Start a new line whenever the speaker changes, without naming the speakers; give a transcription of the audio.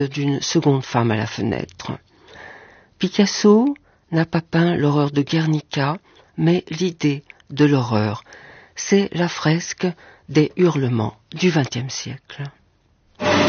d'une seconde femme à la fenêtre. Picasso n'a pas peint l'horreur de Guernica, mais l'idée de l'horreur. C'est la fresque des hurlements du XXe siècle.